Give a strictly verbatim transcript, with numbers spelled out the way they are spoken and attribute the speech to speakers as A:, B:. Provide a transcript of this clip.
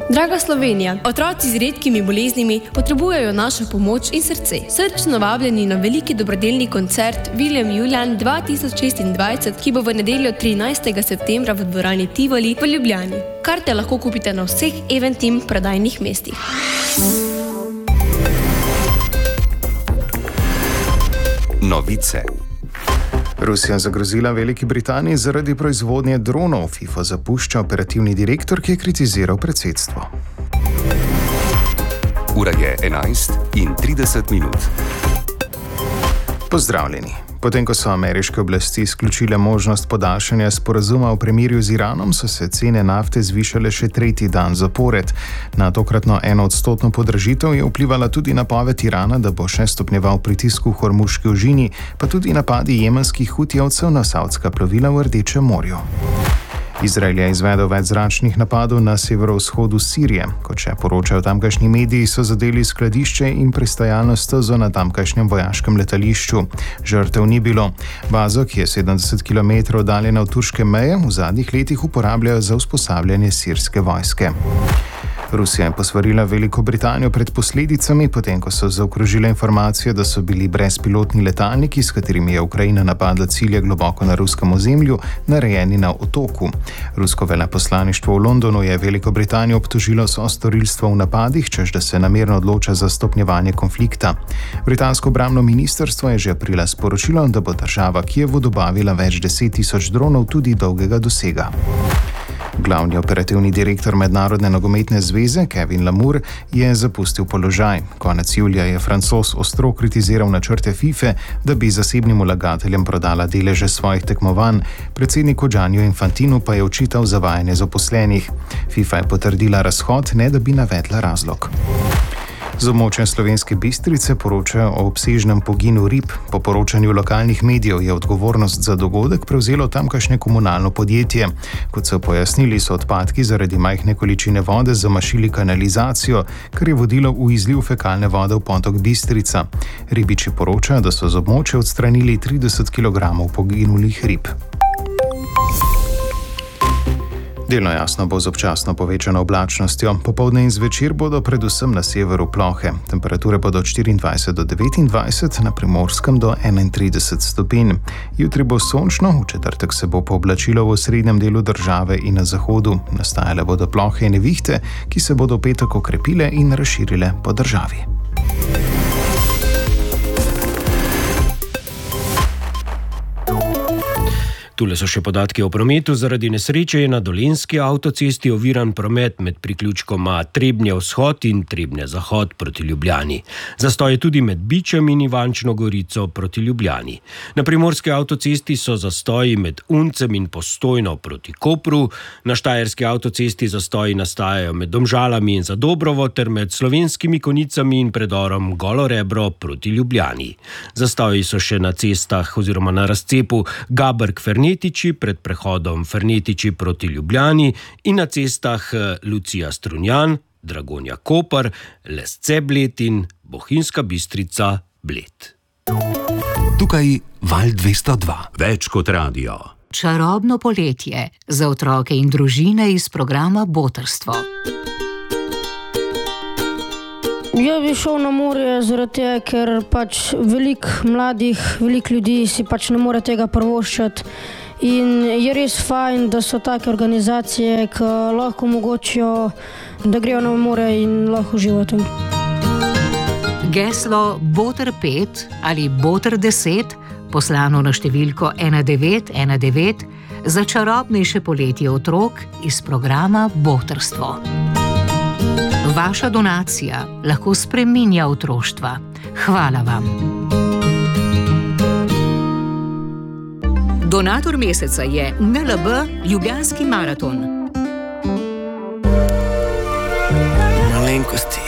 A: Draga Slovenija, otroci z redkimi boleznimi potrebujejo našo pomoč in srce. Srčno vabljeni na veliki dobrodelni koncert Viljem Julijan dva tisoč šestindvajset, ki bo v nedeljo trinajstega septembra v dvorani Tivoli v Ljubljani. Karte lahko kupite na vseh Eventim prodajnih mestih.
B: Novice. Rusija zagrozila Veliki Britaniji zaradi proizvodnje dronov. FIFA zapušča operativni direktor, ki je kritiziral predsedstvo. Ura je enajst in trideset minut. Pozdravljeni. Potem, ko so ameriške oblasti izključile možnost podaljšanja sporazuma o premirju z Iranom, so se cene nafte zvišale še tretji dan zapored. Na tokratno enoodstotno podražitev je vplivala tudi napoved Irana, da bo še stopnjeval pritisk v Hormuški ožini, pa tudi napadi jemenskih hutijevcev na savdska plovila v Rdečem morju. Izrael je izvedel več zračnih napadov na severovzhodu Sirije. Kot še poročajo tamkajšnji mediji, so zadeli skladišče in pristajalno stezo na tamkajšnjem vojaškem letališču. Žrtev ni bilo. Bazo, ki je sedemdeset kilometrov oddaljena od turške meje, v zadnjih letih uporabljajo za usposabljanje sirske vojske. Rusija je posvarila Veliko Britanijo pred posledicami, potem ko so zaokrožile informacije, da so bili brezpilotni letalniki, s katerimi je Ukrajina napadla cilje globoko na ruskem ozemlju, narejeni na otoku. Rusko veleposlaništvo v Londonu je Veliko Britanijo obtožilo sostorilstva v napadih, češ da se namerno odloča za stopnjevanje konflikta. Britansko obrambno ministrstvo je že aprila sporočilo, da bo država Kijevu dobavila več deset tisoč dronov tudi dolgega dosega. Glavni operativni direktor Mednarodne nogometne zveze Kevin Lamour je zapustil položaj. Konec julija je Francoz ostro kritiziral načrte FIFA, da bi zasebnim vlagateljem prodala deleže svojih tekmovanj. Predsedniku Gianniu Infantinu pa je očital zavajanje zaposlenih. FIFA je potrdila razhod, ne da bi navedla razlog. Z območja Slovenske Bistrice poročajo o obsežnem poginu rib. Po poročanju lokalnih medijev je odgovornost za dogodek prevzelo tamkajšnje komunalno podjetje. Kot so pojasnili, so odpadki zaradi majhne količine vode zamašili kanalizacijo, kar je vodilo v izliv fekalne vode v potok Bistrica. Ribiči poročajo, da so z območja odstranili trideset kilogramov poginulih rib. Delno jasno bo z občasno povečano oblačnostjo. Popoldne in zvečer bodo predvsem na severu plohe. Temperature bodo od štiriindvajset do devetindvajset, na Primorskem do enaintrideset stopinj. Jutri bo sončno, v četrtek se bo pooblačilo v srednjem delu države in na zahodu. Nastajale bodo plohe in nevihte, ki se bodo v petek okrepile in razširile po državi.
C: Tule so še podatki o prometu. Zaradi nesreče je na Dolenjski avtocesti oviran promet med priključkoma Trebnje vzhod in Trebnje zahod proti Ljubljani. Zastoj je tudi med Bičem in Ivančno Gorico proti Ljubljani. Na Primorski avtocesti so zastoji med Uncem in Postojno proti Kopru. Na Štajerski avtocesti zastoji nastajajo med Domžalami in Zadobrovo ter med Slovenskimi Konicami in predorom Golo Rebro proti Ljubljani. Zastoji so še na cestah oziroma na razcepu Gabrk-Fernetiči pred prehodom Fernetiči proti Ljubljani in na cestah Lucija Strunjan, Dragonja Koper, Lesce Bled in Bohinjska Bistrica Bled.
D: Tukaj Val dvesto dva. Več kot radio.
E: Čarobno poletje za otroke in družine iz programa Botrstvo.
F: Ja bi šel na morje zaradi tega, ker pač veliko mladih, veliko ljudi si pač ne more tega privoščiti. In je res fajn, da so take organizacije, ki lahko omogočijo, da grejo na morje in lahko uživajo.
E: Geslo Botr pet ali Botr deset, poslano na številko ena devet ena devet, za čarobnejše poletje otrok iz programa Botrstvo. Vaša donacija lahko spreminja otroštva. Hvala vam. Donator meseca je N L B Ljubljanski maraton.
G: Malenkosti.